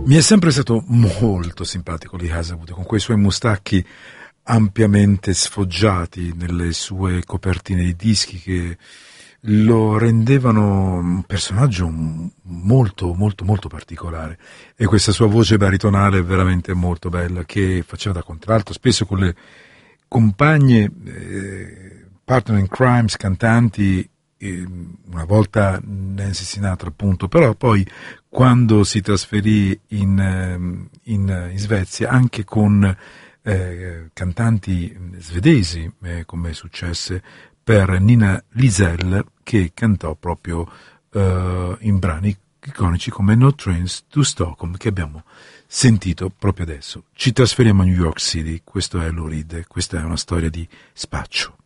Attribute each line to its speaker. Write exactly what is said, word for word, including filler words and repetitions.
Speaker 1: Mi è sempre stato molto simpatico Lee Hazlewood, con quei suoi mustacchi ampiamente sfoggiati nelle sue copertine di dischi che lo rendevano un personaggio molto molto molto particolare, e questa sua voce baritonale veramente molto bella che faceva da contralto spesso con le compagne eh, partner in crimes, cantanti, eh, una volta Nancy Sinatra appunto, però poi quando si trasferì in, in, in Svezia anche con eh, cantanti svedesi, eh, come successe per Nina Lisell, che cantò proprio uh, in brani iconici come No Trains to Stockholm, che abbiamo sentito proprio adesso. Ci trasferiamo a New York City, questo è Lou Reed, questa è una storia di spaccio.